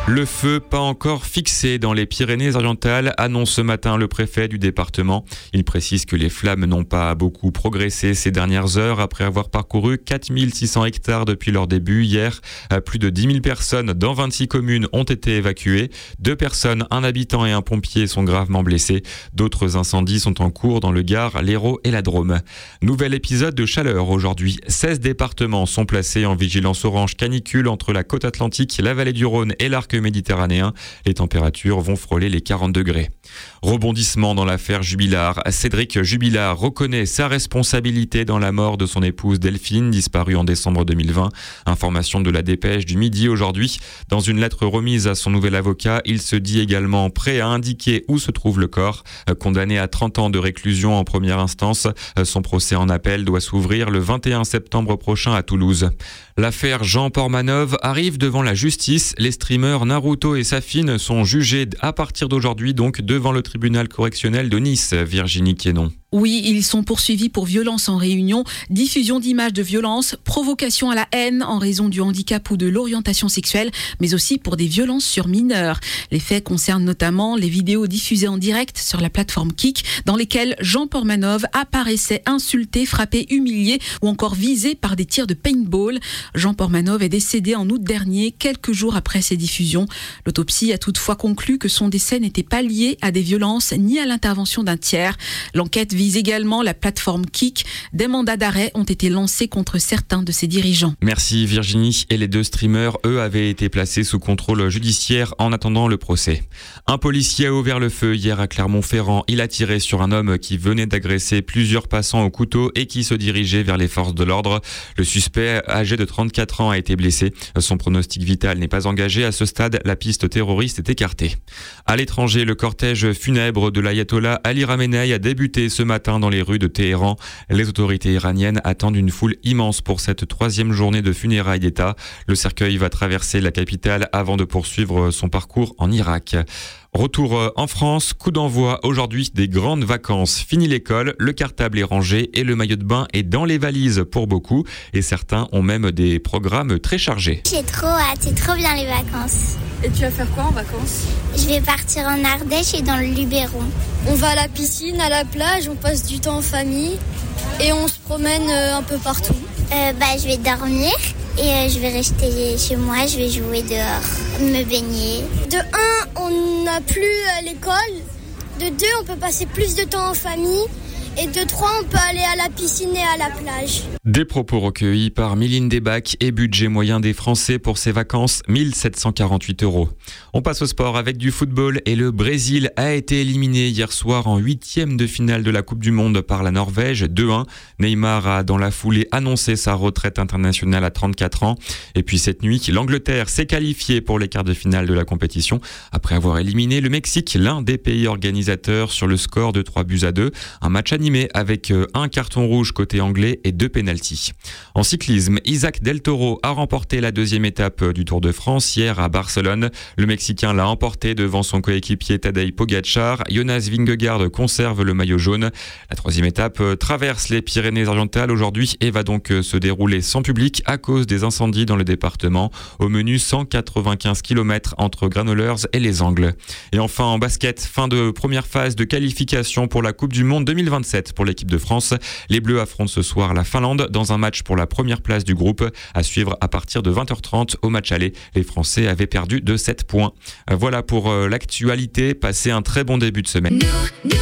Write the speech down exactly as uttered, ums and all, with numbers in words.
Le feu pas encore fixé dans les Pyrénées-Orientales, annonce ce matin le préfet du département. Il précise que les flammes n'ont pas beaucoup progressé ces dernières heures après avoir parcouru quatre mille six cents hectares depuis leur début hier. Plus de dix mille personnes dans vingt-six communes ont été évacuées. Deux personnes, un habitant et un pompier sont gravement blessés. D'autres incendies sont en cours dans le Gard, l'Hérault et la Drôme. Nouvel épisode de chaleur aujourd'hui. seize départements sont placés en vigilance orange canicule entre la côte atlantique, la vallée du Rhône et l'arc méditerranéen. Les températures vont frôler les quarante degrés. Rebondissement dans l'affaire Jubilard. Cédric Jubilard reconnaît sa responsabilité dans la mort de son épouse Delphine, disparue en décembre deux mille vingt. Information de la Dépêche du Midi aujourd'hui. Dans une lettre remise à son nouvel avocat, il se dit également prêt à indiquer où se trouve le corps. Condamné à trente ans de réclusion en première instance, son procès en appel doit s'ouvrir le vingt et un septembre prochain à Toulouse. L'affaire Jean Portmanov arrive devant la justice. Les streamers Naruto et Safine sont jugés à partir d'aujourd'hui donc devant le tribunal correctionnel de Nice. Virginie Quénon. Oui, ils sont poursuivis pour violence en réunion, diffusion d'images de violence, provocation à la haine en raison du handicap ou de l'orientation sexuelle, mais aussi pour des violences sur mineurs. Les faits concernent notamment les vidéos diffusées en direct sur la plateforme Kik, dans lesquelles Jean Portmanov apparaissait insulté, frappé, humilié ou encore visé par des tirs de paintball. Jean Portmanov est décédé en août dernier, quelques jours après ces diffusions. L'autopsie a toutefois conclu que son décès n'était pas lié à des violences ni à l'intervention d'un tiers. L'enquête vise également la plateforme Kik. Des mandats d'arrêt ont été lancés contre certains de ses dirigeants. Merci Virginie. Et les deux streamers, eux, avaient été placés sous contrôle judiciaire en attendant le procès. Un policier a ouvert le feu hier à Clermont-Ferrand. Il a tiré sur un homme qui venait d'agresser plusieurs passants au couteau et qui se dirigeait vers les forces de l'ordre. Le suspect, âgé de trente-quatre ans, a été blessé. Son pronostic vital n'est pas engagé. À ce stade, la piste terroriste est écartée. À l'étranger, le cortège funèbre de l'ayatollah Ali Khamenei a débuté ce matin dans les rues de Téhéran. Les autorités iraniennes attendent une foule immense pour cette troisième journée de funérailles d'État. Le cercueil va traverser la capitale avant de poursuivre son parcours en Irak. Retour en France, coup d'envoi aujourd'hui des grandes vacances. Fini l'école, le cartable est rangé et le maillot de bain est dans les valises pour beaucoup. Et certains ont même des programmes très chargés. J'ai trop hâte, c'est trop bien les vacances. Et tu vas faire quoi en vacances? Je vais partir en Ardèche et dans le Luberon. On va à la piscine, à la plage, on passe du temps en famille et on se promène un peu partout. Euh, bah, je vais dormir. Et euh, je vais rester chez moi, je vais jouer dehors, me baigner. De un, on n'a plus à l'école. De deux, on peut passer plus de temps en famille. Et de trois, on peut aller à la piscine et à la plage. Des propos recueillis par Mylène Desbacs et budget moyen des Français pour ces vacances, mille sept cent quarante-huit euros. On passe au sport avec du football et le Brésil a été éliminé hier soir en huitième de finale de la Coupe du Monde par la Norvège, deux un. Neymar a dans la foulée annoncé sa retraite internationale à trente-quatre ans. Et puis cette nuit, l'Angleterre s'est qualifiée pour les quarts de finale de la compétition après avoir éliminé le Mexique, l'un des pays organisateurs, sur le score de trois buts à deux. Un match animé avec un carton rouge côté anglais et deux pénaltys. En cyclisme, Isaac Del Toro a remporté la deuxième étape du Tour de France hier à Barcelone. Le Mexicain l'a emporté devant son coéquipier Tadej Pogacar. Jonas Vingegaard conserve le maillot jaune. La troisième étape traverse les Pyrénées-Orientales aujourd'hui et va donc se dérouler sans public à cause des incendies dans le département. Au menu, cent quatre-vingt-quinze kilomètres entre Granollers et Les Angles. Et enfin en basket, fin de première phase de qualification pour la Coupe du Monde deux mille vingt-sept pour l'équipe de France. Les Bleus affrontent ce soir la Finlande dans un match pour la première place du groupe à suivre à partir de vingt heures trente au match aller. Les Français avaient perdu de sept points. Voilà pour l'actualité. Passez un très bon début de semaine.